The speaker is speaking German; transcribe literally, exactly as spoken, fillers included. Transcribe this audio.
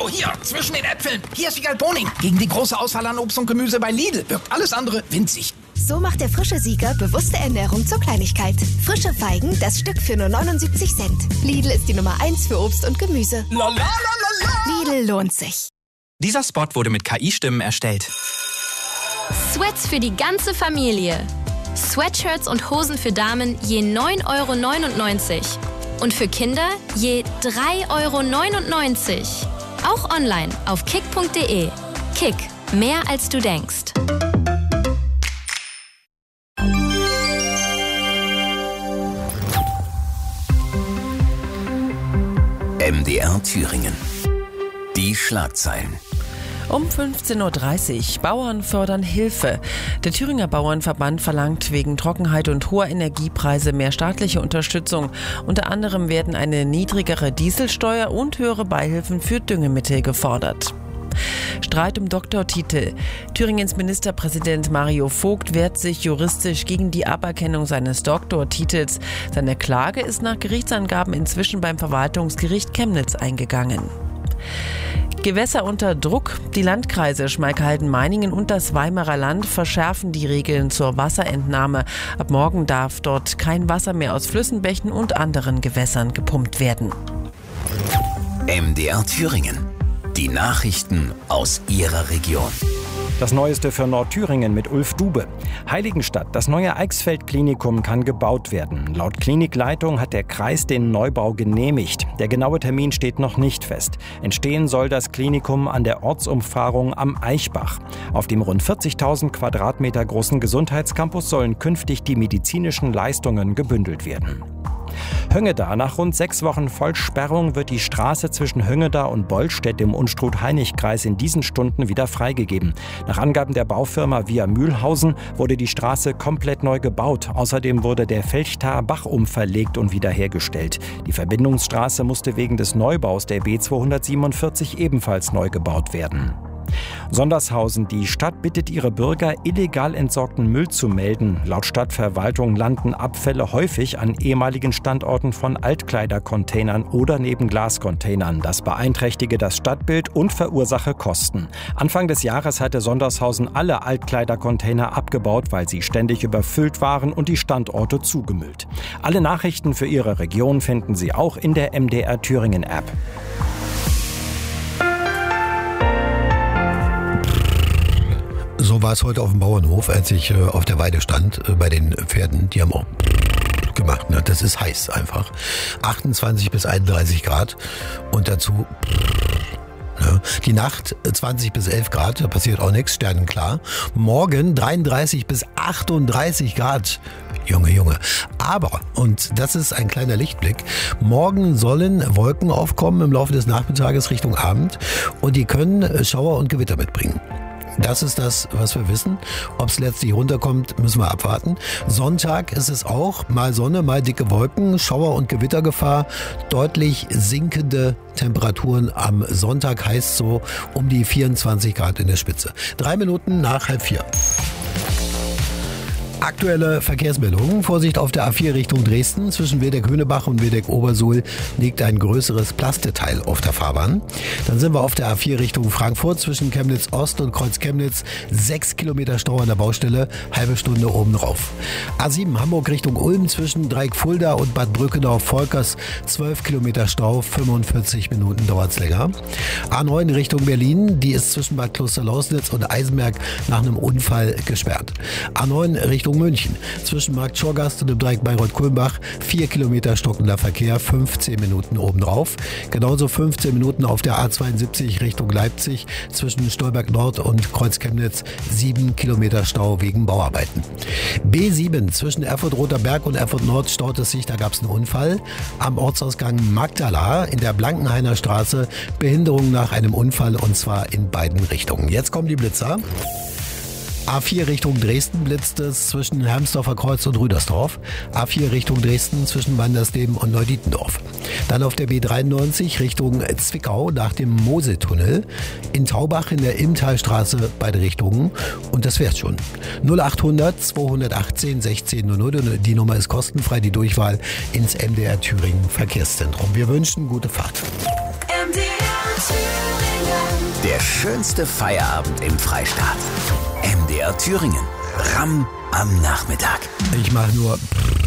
So, hier, zwischen den Äpfeln. Hier ist Wiegald Boning. Gegen die große Auswahl an Obst und Gemüse bei Lidl wirkt alles andere winzig. So macht der frische Sieger bewusste Ernährung zur Kleinigkeit. Frische Feigen, das Stück für nur neunundsiebzig Cent. Lidl ist die Nummer eins für Obst und Gemüse. La, la, la, la, la. Lidl lohnt sich. Dieser Spot wurde mit K I-Stimmen erstellt. Sweats für die ganze Familie. Sweatshirts und Hosen für Damen je neun Euro neunundneunzig. Und für Kinder je drei Euro neunundneunzig. Auch online auf kick punkt de. Kick, mehr als du denkst. M D R Thüringen. Die Schlagzeilen. Um fünfzehn Uhr dreißig. Bauern fördern Hilfe. Der Thüringer Bauernverband verlangt wegen Trockenheit und hoher Energiepreise mehr staatliche Unterstützung. Unter anderem werden eine niedrigere Dieselsteuer und höhere Beihilfen für Düngemittel gefordert. Streit um Doktortitel. Thüringens Ministerpräsident Mario Vogt wehrt sich juristisch gegen die Aberkennung seines Doktortitels. Seine Klage ist nach Gerichtsangaben inzwischen beim Verwaltungsgericht Chemnitz eingegangen. Gewässer unter Druck. Die Landkreise Schmalkalden-Meiningen und das Weimarer Land verschärfen die Regeln zur Wasserentnahme. Ab morgen darf dort kein Wasser mehr aus Flüssen, Bächen und anderen Gewässern gepumpt werden. M D R Thüringen. Die Nachrichten aus Ihrer Region. Das Neueste für Nordthüringen mit Ulf Dube. Heiligenstadt, das neue Eichsfeld-Klinikum kann gebaut werden. Laut Klinikleitung hat der Kreis den Neubau genehmigt. Der genaue Termin steht noch nicht fest. Entstehen soll das Klinikum an der Ortsumfahrung am Eichbach. Auf dem rund vierzigtausend Quadratmeter großen Gesundheitscampus sollen künftig die medizinischen Leistungen gebündelt werden. Höngeda. Nach rund sechs Wochen Vollsperrung wird die Straße zwischen Höngeda und Bollstedt im Unstrut-Hainich-Kreis in diesen Stunden wieder freigegeben. Nach Angaben der Baufirma Via Mühlhausen wurde die Straße komplett neu gebaut. Außerdem wurde der Felchtaer Bach umverlegt und wiederhergestellt. Die Verbindungsstraße musste wegen des Neubaus der B zweihundertsiebenundvierzig ebenfalls neu gebaut werden. Sondershausen. Die Stadt bittet ihre Bürger, illegal entsorgten Müll zu melden. Laut Stadtverwaltung landen Abfälle häufig an ehemaligen Standorten von Altkleidercontainern oder neben Glascontainern. Das beeinträchtige das Stadtbild und verursache Kosten. Anfang des Jahres hatte Sondershausen alle Altkleidercontainer abgebaut, weil sie ständig überfüllt waren und die Standorte zugemüllt. Alle Nachrichten für Ihre Region finden Sie auch in der M D R Thüringen App. So war es heute auf dem Bauernhof, als ich äh, auf der Weide stand, äh, bei den Pferden. Die haben auch gemacht, ne? Das ist heiß einfach. achtundzwanzig bis einunddreißig Grad und dazu ne? Die Nacht zwanzig bis elf Grad, da passiert auch nichts, sternenklar. Morgen dreiunddreißig bis achtunddreißig Grad. Junge, Junge. Aber, und das ist ein kleiner Lichtblick, morgen sollen Wolken aufkommen im Laufe des Nachmittages Richtung Abend und die können Schauer und Gewitter mitbringen. Das ist das, was wir wissen. Ob es letztlich runterkommt, müssen wir abwarten. Sonntag ist es auch mal Sonne, mal dicke Wolken, Schauer- und Gewittergefahr. Deutlich sinkende Temperaturen am Sonntag, heißt so um die vierundzwanzig Grad in der Spitze. Drei Minuten nach halb vier. Aktuelle Verkehrsmeldungen. Vorsicht auf der A vier Richtung Dresden. Zwischen Wedeck-Höhnebach und Wedeck-Obersuhl liegt ein größeres Plasteteil auf der Fahrbahn. Dann sind wir auf der A vier Richtung Frankfurt. Zwischen Chemnitz Ost und Kreuz Chemnitz sechs Kilometer Stau an der Baustelle. Halbe Stunde oben drauf. A sieben Hamburg Richtung Ulm. Zwischen Dreieck-Fulda und Bad Brückenau-Volkers zwölf Kilometer Stau. fünfundvierzig Minuten dauert es länger. A neun Richtung Berlin. Die ist zwischen Bad Klosterlausnitz und Eisenberg nach einem Unfall gesperrt. A neun Richtung München. Zwischen Markt Schorgast und dem Dreieck Bayreuth-Kulmbach vier Kilometer stockender Verkehr, fünfzehn Minuten obendrauf. Genauso fünfzehn Minuten auf der A zweiundsiebzig Richtung Leipzig. Zwischen Stolberg Nord und Kreuz Chemnitz sieben Kilometer Stau wegen Bauarbeiten. B sieben zwischen Erfurt-Roter Berg und Erfurt Nord staut es sich, da gab es einen Unfall. Am Ortsausgang Magdala in der Blankenhainer Straße Behinderung nach einem Unfall und zwar in beiden Richtungen. Jetzt kommen die Blitzer. A vier Richtung Dresden blitzt es zwischen Hermsdorfer Kreuz und Rüdersdorf. A vier Richtung Dresden zwischen Wandersleben und Neudietendorf. Dann auf der B dreiundneunzig Richtung Zwickau nach dem Moseltunnel. In Taubach in der Ilmtalstraße beide Richtungen. Und das wär's schon. null achthundert zweihundertachtzehn sechzehn null null. Und die Nummer ist kostenfrei, die Durchwahl ins M D R Thüringen Verkehrszentrum. Wir wünschen gute Fahrt. M D R Thüringen. Der schönste Feierabend im Freistaat. M D R Thüringen. R A M am Nachmittag. Ich mache nur...